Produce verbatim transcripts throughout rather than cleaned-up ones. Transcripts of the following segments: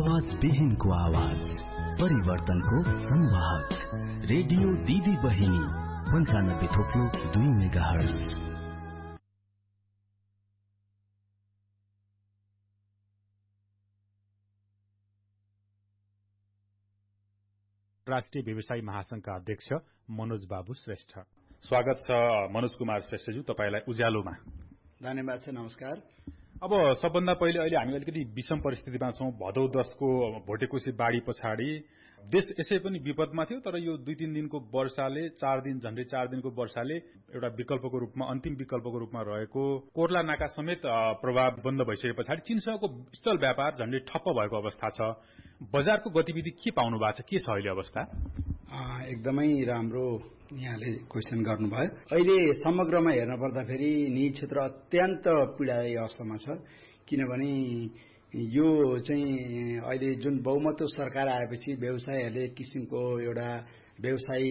आवाज विहीनको आवाज, परिवर्तनको संवाहक, रेडियो दिदी बहिनी पञ्चानब्बे थोप्लो दुई मेगा हर्ज। राष्ट्रिय व्यवसायी महासंघका अध्यक्ष मनोज बाबु श्रेष्ठ, स्वागत छ मनोज कुमार श्रेष्ठज्यू तपाईलाई उज्यालोमा। धन्यवाद छ, नमस्कार। अब सबभन्दा पहिले अहिले हामी अलिकति विषम परिस्थितिमा छौं। भदौ दशको भोटेकोशी बाढ़ी पछाडि देश यसै पनि विपदमा थियो, तर यो दुई तीन दिनको वर्षाले, चार दिन झण्डै चार दिनको वर्षाले एउटा विकल्पको रूपमा, अन्तिम विकल्पको रूपमा रहेको कोर्ला नाका समेत प्रभाव बन्द भइसके पछाडि चीनसँगको स्थल व्यापार झण्डै ठप्प भएको अवस्था छ। बजारको गतिविधि के पाउनु भएको छ, के छ अहिले अवस्था? एकदमै राम्रो यहाँले क्वेशन गर्नुभयो। अहिले समग्रमा हेर्न पर्दाखेरि निजी क्षेत्र अत्यन्त पीडादायी अवस्थामा छ, किनभने यो चाहिँ अहिले जुन बहुमत सरकार आएपछि व्यवसायीहरूले एक किसिमको एउटा व्यवसाय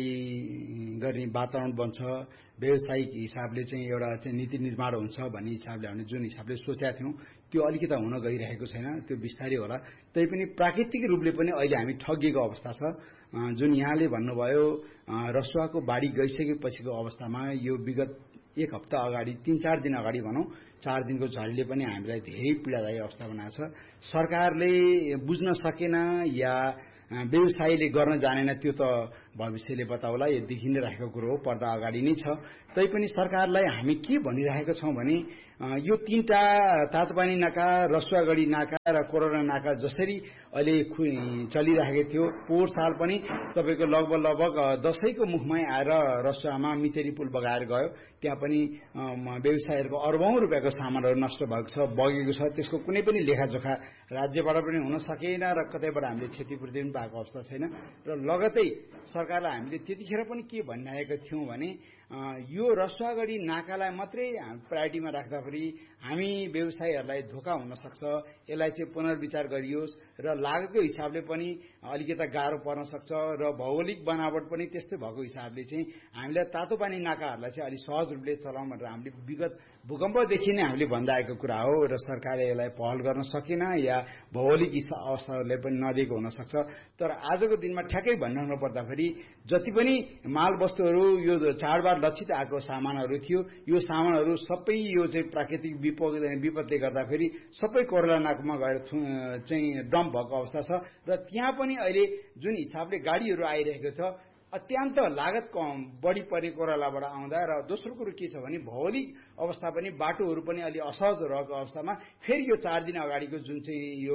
गर्ने वातावरण बन्छ, व्यवसायिक हिसाबले चाहिँ एउटा चाहिँ नीति निर्माण हुन्छ भन्ने हिसाबले हामीले जुन हिसाबले सोचेका थियौं त्यो अलिकति हुन गइरहेको छैन। त्यो बिस्तारै होला। तैपनि प्राकृतिक रूपले पनि अहिले हामी ठगिएको अवस्था छ। जुन यहाँले भन्नुभयो रसुवाको बाढी गइसकेपछिको अवस्थामा यो विगत एक हप्ता अगाडि, तीन चार दिन अगाडि भनौं, चार दिनको झरीले पनि हामीलाई धेरै पीडादायी अवस्था बनाएको छ। सरकारले बुझ्न सकेन या व्यवसायीले गर्न जानेन, त्यो त भविष्यले बताउला। यो देखि नै राखेको कुरो हो, पर्दा अगाडि नै छ। तैपनि सरकारलाई हामी के भनिरहेका छौं भने यो तीनटा तातोपानी नाका, रसुवागढी नाका र कोरोना नाका जसरी अहिले चलिरहेको थियो, पोहोर साल पनि तपाईको लगभग लगभग दशैंको मुखमै आएर रसुवामा मितेरी पुल बगाएर गयो। त्यहाँ पनि व्यवसायीहरूको अर्बौं रुपियाँको सामानहरू नष्ट भएको छ, बगेको छ। त्यसको कुनै पनि लेखाजोखा राज्यबाट पनि हुन सकेन र कतैबाट हामीले क्षतिपूर्ति पनि पाएको अवस्था छैन। र लगतै सरकारलाई हामीले त्यतिखेर पनि के भनिरहेका थियौं भने यो रसुवागढी नाकालाई मात्रै प्रायोरिटीमा राख्दाखेरि हामी व्यवसायीहरूलाई धोका हुन सक्छ, यसलाई चाहिँ पुनर्विचार गरियोस् र लागतको हिसाबले पनि अलिकति गाह्रो पर्न सक्छ र भौगोलिक बनावट पनि त्यस्तै भएको हिसाबले चाहिँ हामीलाई तातोपानी नाकाहरूलाई चाहिँ अलि सहज रूपले चलाउँ भनेर हामीले विगत भूकम्पदेखि नै हामीले भन्दै आएको कुरा हो र सरकारले यसलाई पहल गर्न सकेन या भौगोलिक अवस्थाहरूले पनि नदिएको हुन सक्छ। तर आजको दिनमा ठ्याक्कै भन्नु पर्दाखेरि जति पनि माल वस्तुहरू यो चाडबाड लक्षित आएको सामानहरू थियो, यो सामानहरू सबै यो चाहिँ प्राकृतिक विपदले गर्दाखेरि सबै कोरोला नाकामा गएर चाहिँ डम्प भएको अवस्था छ। र त्यहाँ पनि अहिले जुन हिसाबले गाडीहरू आइरहेको छ, अत्यन्त लागत कम बढी परे कोरोलाबाट आउँदा। र दोस्रो कुरो के छ भने भौगोलिक अवस्था पनि, बाटोहरू पनि अलि असहज रहेको अवस्थामा फेरि यो चार दिन अगाडिको जुन चाहिँ यो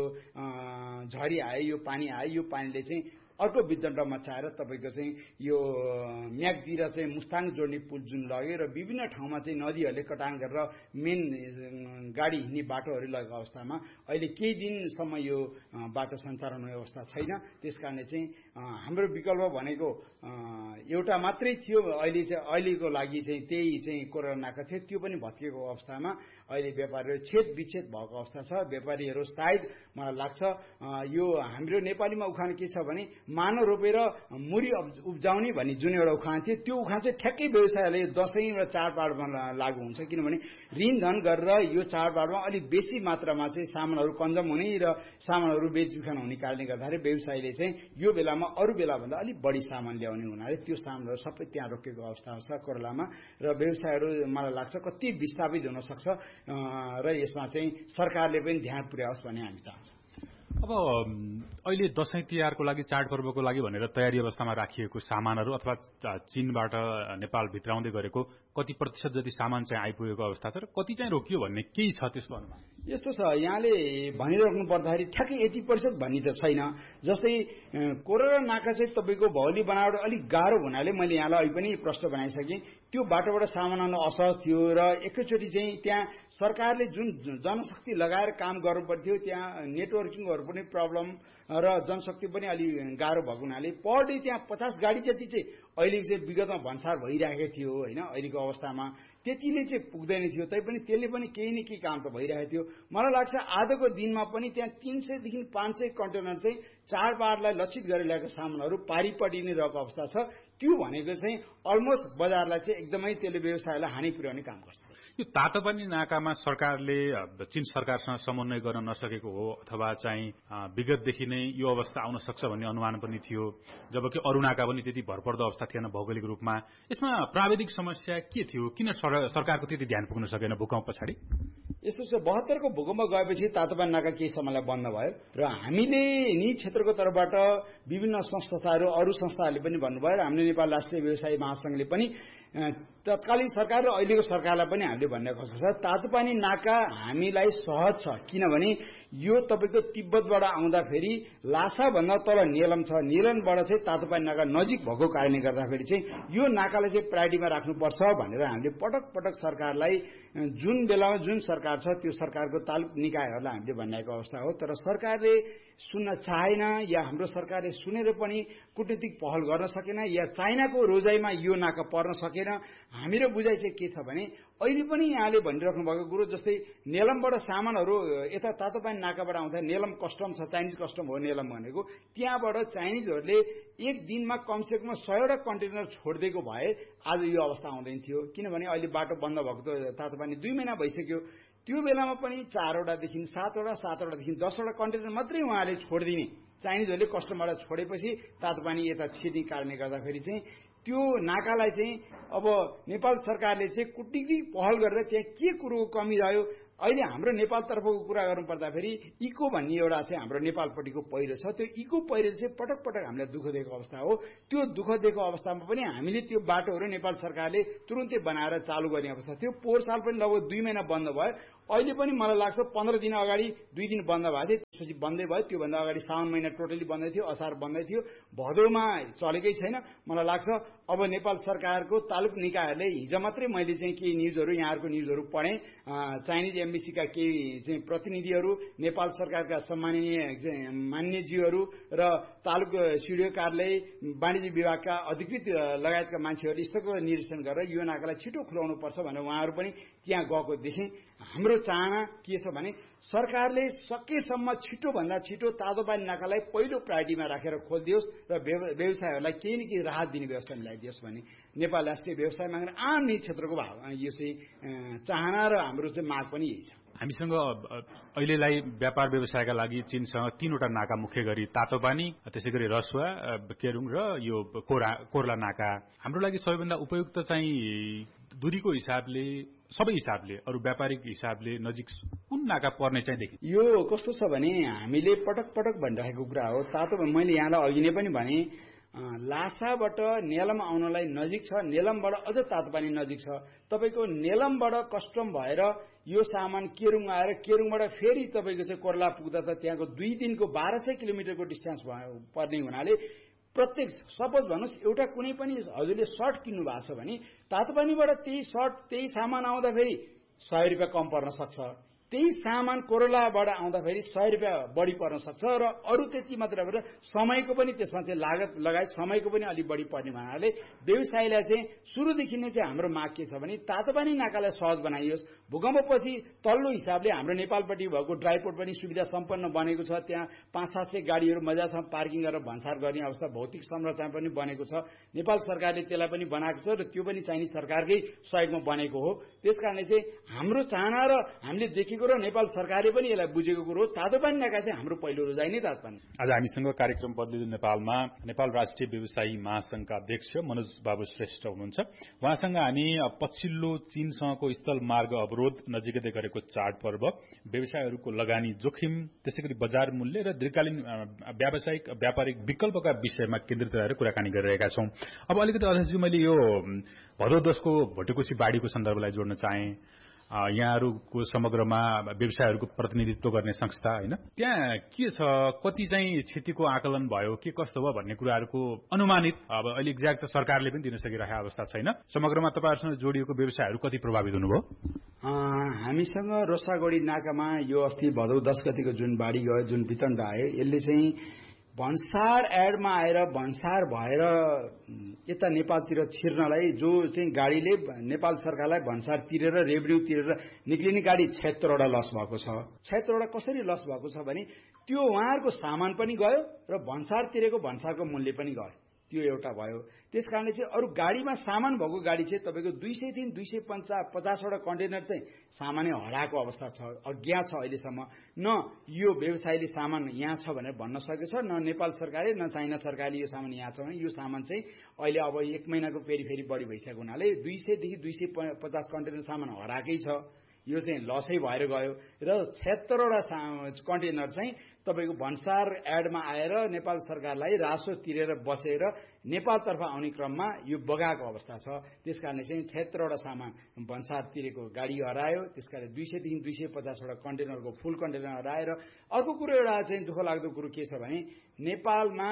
झरी आयो, यो पानी आयो, यो पानीले चाहिँ अर्को विदण्ड मचाएर तपाईको चाहिँ यो म्यागतिर चाहिँ मुस्ताङ जोड्ने पुल जुन लग्यो र विभिन्न ठाउँमा चाहिँ नदीहरूले कटान गरेर मेन गाडी हिँड्ने बाटोहरू लगेको अवस्थामा अहिले केही दिनसम्म यो बाटो सञ्चालन हुने अवस्था छैन। त्यसकारणले चाहिँ हाम्रो विकल्प भनेको एउटा मात्रै थियो। अहिले चाहिँ अहिलेको लागि चाहिँ त्यही चाहिँ कोरोना नाका थियो, त्यो पनि भत्किएको अवस्थामा अहिले व्यापारीहरू छेद विच्छेद भएको अवस्था छ। व्यापारीहरू सायद मलाई लाग्छ यो हाम्रो नेपालीमा उखान के छ भने मानव रोपेर मुरी उब्जाउने भन्ने जुन एउटा उखान थियो, त्यो उखान चाहिँ ठ्याक्कै व्यवसायले दशैं र चाडबाडमा लागू हुन्छ। किनभने ऋण धन गरेर यो चाडबाडमा अलिक बेसी मात्रामा चाहिँ सामानहरू कन्जम हुने र सामानहरू बेचबिखन हुने कारणले गर्दाखेरि व्यवसायीले चाहिँ यो बेलामा अरू बेलाभन्दा अलिक बढी सामान ल्याउने हुनाले त्यो सामानहरू सबै त्यहाँ रोकेको अवस्था छ कोरोलामा। र व्यवसायहरू मलाई लाग्छ कति विस्थापित हुन सक्छ र यसमा चाहिँ सरकारले पनि ध्यान पुर्याओस् भन्ने हामी चाहन्छौँ। अब अहिले दशैं तिहारको लागि, चाडपर्वको लागि भनेर तयारी अवस्थामा राखिएको सामानहरू अथवा चीनबाट नेपाल भित्राउँदै गरेको कति प्रतिशत जति सामान चाहिँ आइपुगेको अवस्था छ र कति चाहिँ रोकियो भन्ने केही छ त्यसको अनुमान? यस्तो छ, यहाँले भनिराख्नु पर्दाखेरि ठ्याक्कै यति प्रतिशत भन्ने त छैन। जस्तै कोरोना नाका चाहिँ तपाईँको भौगोलिक बनावट अलिक गाह्रो हुनाले मैले यहाँलाई अहिले पनि प्रश्न बनाइसकेँ, त्यो बाटोबाट सामान आउन असहज थियो र एकैचोटि चाहिँ त्यहाँ सरकारले जुन जनशक्ति लगाएर काम गर्नु पर्थ्यो, त्यहाँ नेटवर्किङहरू पनि प्रब्लम र जनशक्ति पनि अलि गाह्रो भएको हुनाले पर डे त्यहाँ पचास गाडी जति चाहिँ अहिले चाहिँ विगतमा भन्सार भइरहेको थियो होइन। अहिलेको अवस्थामा त्यतिले चाहिँ पुग्दैन थियो, तैपनि त्यसले पनि केही न केही काम त भइरहेको थियो। मलाई लाग्छ आजको दिनमा पनि त्यहाँ तीन सयदेखि पाँच सय कन्टेनर चाहिँ चाडबाडलाई लक्षित गरेर ल्याएको सामानहरू पारिपट्टि नै रहेको अवस्था छ। त्यो भनेको चाहिँ अलमोस्ट बजारलाई चाहिँ एकदमै त्यसले व्यवसायलाई हानि पुर्याउने काम गर्छ। यो तातोपानी नाकामा सरकारले चीन सरकारसँग समन्वय गर्न नसकेको हो अथवा चाहिँ विगतदेखि नै यो अवस्था आउन सक्छ भन्ने अनुमान पनि थियो, जबकि अरू नाका पनि त्यति भरपर्दो अवस्था थिएन भौगोलिक रूपमा। यसमा प्राविधिक समस्या के थियो? किन सरकारको त्यति ध्यान पुग्न सकेन भूकम्प पछाडि? यस्तो छ, बहत्तरको भूकम्प गएपछि तातोपानी नाका केही समयलाई बन्द भयो र हामीले नि क्षेत्रको तर्फबाट विभिन्न संस्थाहरू अरू संस्थाहरूले पनि भन्नुभयो र हामीले नेपाल राष्ट्रिय व्यवसायी महासंघले पनि तत्कालीन सरकार र अहिलेको सरकारलाई पनि हामीले भन्ने खोजेको छ, तातोपानी नाका हामीलाई सहज छ। किनभने यो तपाईँको तिब्बतबाट आउँदाखेरि लासाभन्दा तल नेलम छ, नेलमबाट चाहिँ तातोपानी नाका नजिक भएको कारणले गर्दाखेरि चाहिँ यो नाकालाई चाहिँ प्रायोरिटीमा राख्नुपर्छ भनेर हामीले पटक पटक सरकारलाई जुन बेलामा जुन सरकार छ त्यो सरकारको तालुक निकायहरूलाई हामीले भनेको अवस्था हो। तर सरकारले सुन्न चाहेन या हाम्रो सरकारले सुनेर पनि कूटनीतिक पहल गर्न सकेन या चाइनाको रोजाइमा यो नाका पर्न सकेन। हाम्रो बुझाइ चाहिँ के छ भने अहिले पनि यहाँले भनिराख्नु भएको कुरो जस्तै नेलमबाट सामानहरू यता तातोपानी नाकाबाट आउँदा नेलम कस्टम छ, चाइनिज कस्टम हो नेलम भनेको, त्यहाँबाट चाइनिजहरूले एक दिनमा कमसेकम सयवटा कन्टेनर छोडिदिएको भए आज यो अवस्था आउँदैन थियो। किनभने अहिले बाटो बन्द भएको त तातोपानी दुई महिना भइसक्यो, त्यो बेलामा पनि चारवटादेखि सातवटा सातवटादेखि दसवटा कन्टेनर मात्रै उहाँले छोडिदिने, चाइनिजहरूले कस्टमबाट छोडेपछि तातोपानी यता छिर्ने कारणले गर्दाखेरि चाहिँ त्यो नाकालाई चाहिँ अब नेपाल सरकारले चाहिँ कूटनीतिक पहल गरेर त्यहाँ के कुरोको कमी रह्यो। अहिले हाम्रो नेपालतर्फको कुरा गर्नु पर्दाखेरि इको भन्ने एउटा चाहिँ हाम्रो नेपालपट्टिको पहिरो छ, त्यो इको पहिरो चाहिँ पटक पटक हामीलाई दुःख दिएको अवस्था हो। त्यो दुःख दिएको अवस्थामा पनि हामीले त्यो बाटोहरू नेपाल सरकारले तुरुन्तै बनाएर चालू गर्ने अवस्था थियो। पोहोर साल पनि लगभग दुई महिना बन्द भयो, अहिले पनि मलाई लाग्छ पन्ध्र दिन अगाडि दुई दिन बन्द भएको थियो, त्यसपछि बन्दै भयो। त्योभन्दा अगाडि साउन महिना टोटली बन्दै थियो, असार बन्दै थियो, भदौमा चलेकै छैन। मलाई लाग्छ अब नेपाल सरकारको तालुक निकायहरूले हिजो मात्रै मैले चाहिँ केही न्युजहरू यहाँहरूको न्युजहरू पढेँ, चाइनिज एम्बेसीका केही चाहिँ प्रतिनिधिहरू, नेपाल सरकारका सम्माननीय मान्यज्यूहरू र तालुक सिडिओ कार्यालय, वाणिज्य विभागका अधिकृत लगायतका मान्छेहरूले यस्तोको निरीक्षण गरेर यो नाकालाई छिटो खुलाउनु पर्छ भनेर उहाँहरू पनि त्यहाँ गएको देखेँ। हाम्रो चाहना के छ भने सरकारले सकेसम्म छिटोभन्दा छिटो तातोपानी नाकालाई पहिलो प्रायोरिटीमा राखेर खोलिदियोस् र व्यवसायहरूलाई केही न केही राहत दिने व्यवस्था मिलाइदियोस् भन्ने नेपाल राष्ट्रिय व्यवसाय माग आम निजी क्षेत्रको भाव यो चाहिँ चाहना र हाम्रो चाहिँ माग पनि यही छ। हामीसँग अहिलेलाई व्यापार व्यवसायका लागि चीनसँग तीनवटा नाका मुख्य गरी तातोपानी, त्यसै गरी रसुवा, केरुङ र यो कोरा कोर्ला नाका। हाम्रो लागि सबैभन्दा उपयुक्त चाहिँ दूरीको हिसाबले, सबै हिसाबले, अरू व्यापारिक हिसाबले नजिक कुन नाका पर्ने चाहिँ देखिन्छ? यो कस्तो छ भने हामीले पटक पटक भनिरहेको कुरा हो, तातो मैले यहाँलाई अघि नै पनि भने लासाबाट नेलम आउनलाई नजिक छ, नेलमबाट अझ तातोपानी नजिक छ। तपाईँको नेलमबाट कस्टम भएर यो सामान केरुङ आएर केरुङबाट फेरि तपाईँको चाहिँ कोर्ला पुग्दा त त्यहाँको दुई दिनको बाह्र सय किलोमिटरको डिस्टेन्स पर्ने हुनाले प्रत्येक सपोज भन्नुहोस् एउटा कुनै पनि हजुरले सर्ट किन्नु भएको छ भने तातोपानीबाट त्यही सर्ट त्यही सामान आउँदाखेरि सय रुपियाँ कम पर्न सक्छ, त्यही सामान कोरोलाबाट आउँदाखेरि सय रुपियाँ बढी पर्न सक्छ र अरू त्यति मात्र भएर समयको पनि त्यसमा चाहिँ लागत लगायत समयको पनि अलिक बढी पर्ने हुनाले व्यवसायलाई चाहिँ सुरुदेखि नै चाहिँ हाम्रो माग के छ भने तातोपानी नाकालाई सहज बनाइयोस्। भूकम्पपछि तल्लो हिसाबले हाम्रो नेपालपट्टि भएको ड्राइपोर्ट पनि सुविधा सम्पन्न बनेको छ, त्यहाँ पाँच सात सय गाडीहरू मजासँग पार्किङ गरेर भन्सार गर्ने अवस्था भौतिक संरचना पनि बनेको छ। नेपाल सरकारले त्यसलाई पनि बनाएको छ र त्यो पनि चाइनिज सरकारकै सहयोगमा बनेको हो। त्यसकारणले चाहिँ हाम्रो चाहना र हामीले देखेको र नेपाल सरकारले पनि यसलाई बुझेको कुरो हो, तातोपानी नाका चाहिँ हाम्रो पहिलो रोजाइ नै तातोपानी। आज हामीसँग कार्यक्रम बदलिँदो नेपालमा नेपाल राष्ट्रिय व्यवसायी महासंघका अध्यक्ष मनोज बाबु श्रेष्ठ हुनुहुन्छ। उहाँसँग हामी पछिल्लो चीनसँगको स्थल मार्ग अवरोध, नजिकै गरेको चाडपर्व, व्यवसायहरूको लगानी जोखिम, त्यसैगरी बजार मूल्य र दीर्घकालीन व्यावसायिक व्यापारिक विकल्पका विषयमा केन्द्रित रहेर कुराकानी गरिरहेका छौं। अब अलिकति अध्यक्षजी मैले यो भदौ दशको भोटेकोशी बाढीको सन्दर्भलाई जोड्न चाहे। यहाँहरूको समग्रमा व्यवसायहरूको प्रतिनिधित्व गर्ने संस्था होइन, त्यहाँ के छ, कति चाहिँ क्षतिको आकलन भयो, के कस्तो भयो भन्ने कुराहरूको अनुमानित अब अहिले एक्ज्याक्ट त सरकारले पनि दिन सकिरहेको अवस्था छैन। समग्रमा तपाईँहरूसँग जोडिएको व्यवसायहरू कति प्रभावित हुनुभयो? हामीसँग रोसागढी नाकामा यो अस्ति भदौ दस गतिको जुन बाढी गयो, जुन वितण्ड आयो, यसले चाहिँ भन्सार एडमा आएर भन्सार भएर यता नेपालतिर छिर्नलाई जो चाहिँ गाडीले नेपाल सरकारलाई भन्सार तिरेर रेभेन्यू तिरेर निक्लिने गाडी छयत्तरवटा लस भएको छ। छयत्तरवटा कसरी लस भएको छ भने त्यो उहाँहरूको सामान पनि गयो र भन्सार तिरेको भन्सारको मूल्य पनि गयो। त्यो एउटा भयो। त्यस कारणले चाहिँ अरू गाडीमा सामान भएको गाडी चाहिँ तपाईँको दुई सयदेखि दुई सय पन्चा पचासवटा कन्टेनर चाहिँ सामानै हराएको अवस्था छ, अज्ञात छ अहिलेसम्म। न यो व्यवसायले सामान यहाँ छ भनेर भन्न सकेको छ, न नेपाल सरकारले न चाइना सरकारले यो सामान यहाँ छ भने। यो सामान चाहिँ अहिले अब एक महिनाको फेरि फेरि बढी भइसकेको हुनाले दुई सयदेखि दुई सय पचास कन्टेनर सामान हराएकै छ। यो चाहिँ लसै भएर गयो र छत्तरवटा कन्टेनर चाहिँ तपाईँको भन्सार एडमा आएर नेपाल सरकारलाई रासो तिरेर बसेर नेपालतर्फ आउने क्रममा यो बगाएको अवस्था छ। त्यस कारणले चाहिँ छत्तरवटा सामान भन्सार तिरेको गाडी हरायो। त्यस कारण दुई सयदेखि दुई सय पचासवटा कन्टेनरको फुल कन्टेनर हराएर अर्को कुरो एउटा चाहिँ दुःख लाग्दो कुरो के छ भने नेपालमा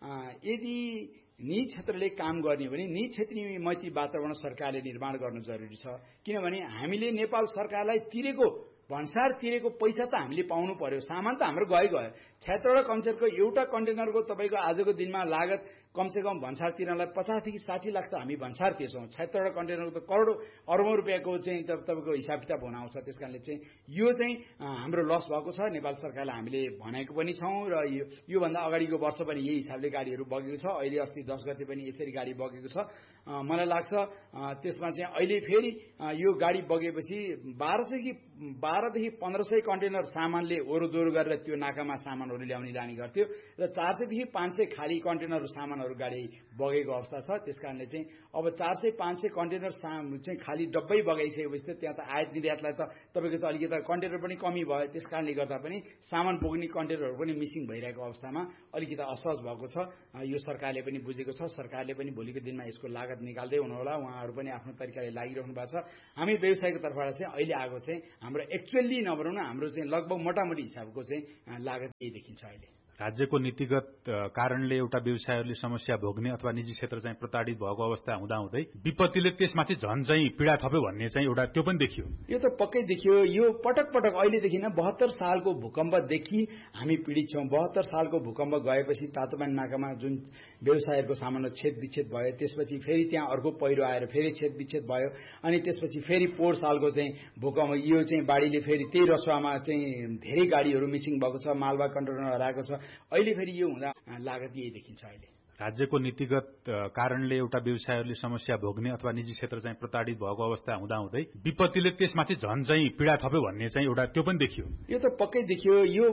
यदि निजी क्षेत्रले काम गर्ने भने निजी क्षेत्रीय मैत्री वातावरण सरकारले निर्माण गर्नु जरुरी छ। किनभने हामीले नेपाल सरकारलाई तिरेको भन्सार तिरेको पैसा त हामीले पाउनु पर्यो, सामान त हाम्रो गयो गयो। छत्तरवटा कन्टेनरको एउटा कन्टेनरको तपाईँको आजको दिनमा लागत कमसेकम भन्सार तिर्नलाई पचासदेखि साठी लाख त हामी भन्सार तिर्छौँ। छत्तरवटा कन्टेनरको त करोडौँ अरबौँ रुपियाँको चाहिँ तपाईँको हिसाब किताब हुन आउँछ। त्यस कारणले चाहिँ यो चाहिँ हाम्रो लस भएको छ। नेपाल सरकारलाई हामीले भनेको पनि छौँ र यो योभन्दा अगाडिको वर्ष पनि यही हिसाबले गाडीहरू बगेको छ। अहिले अस्ति दस गते पनि यसरी गाडी बगेको छ। मलाई लाग्छ त्यसमा चाहिँ अहिले फेरि यो गाडी बगेपछि बाह्र सय कि बाह्रदेखि पन्ध्र सय कन्टेनर सामानले ओरोदोरो गरेर त्यो नाकामा सामानहरू ल्याउने लाने गर्थ्यो र चार सयदेखि पाँच सय खाली कन्टेनरहरू सामानहरू गाडी बगेको अवस्था छ। त्यस कारणले चाहिँ अब चार सय पाँच सय कन्टेनर चाहिँ खाली डब्बै बगाइसकेपछि त त्यहाँ त आयात निर्यातलाई त तपाईँको त अलिकति कन्टेनर पनि कमी भयो। त्यस कारणले गर्दा पनि सामान बोक्ने कन्टेनरहरू पनि मिसिङ भइरहेको अवस्थामा अलिकति असहज भएको छ। यो सरकारले पनि बुझेको छ। सरकारले पनि भोलिको दिनमा यसको लागत निकाल्दै हुनुहोला। उहाँहरू पनि आफ्नो तरिकाले लागिरहनु भएको छ। हामी व्यवसायको तर्फबाट चाहिँ अहिले आएको चाहिँ हाम्रो एक्चुअली नभनौँ न हाम्रो चाहिँ लगभग मोटामोटी हिसाबको चाहिँ लागत यही देखिन्छ अहिले। राज्यको नीतिगत कारणले एउटा व्यवसायहरूले समस्या भोग्ने अथवा निजी क्षेत्र चाहिँ प्रताडित भएको अवस्था हुँदाहुँदै विपत्तिले त्यसमाथि झन् चाहिँ पीडा थप्यो भन्ने चाहिँ एउटा त्यो पनि देखियो। यो त पक्कै देखियो। यो पटक पटक अहिलेदेखि न बहत्तर सालको भूकम्पदेखि हामी पीडित छौँ। बहत्तर सालको भूकम्प गएपछि तातोपानी नाकामा जुन व्यवसायहरूको सामान्य छेद विच्छेद भयो, त्यसपछि फेरि त्यहाँ अर्को पहिरो आएर फेरि छेद विच्छेद भयो। अनि त्यसपछि फेरि पोहोर सालको चाहिँ भूकम्प यो चाहिँ बाढीले फेरि त्यही रसुवामा चाहिँ धेरै गाडीहरू मिसिङ भएको छ, मालवा कन्टेनर हराएको छ। अहिले फेरि यो हुँदा लागत यही देखिन्छ अहिले। राज्यको नीतिगत कारणले एउटा व्यवसायहरूले समस्या भोग्ने अथवा निजी क्षेत्र चाहिँ प्रताडित भएको अवस्था हुँदाहुँदै विपत्तिले त्यसमाथि झन् चाहिँ पीडा थप्यो भन्ने चाहिँ एउटा त्यो पनि देखियो। यो त पक्कै देखियो। यो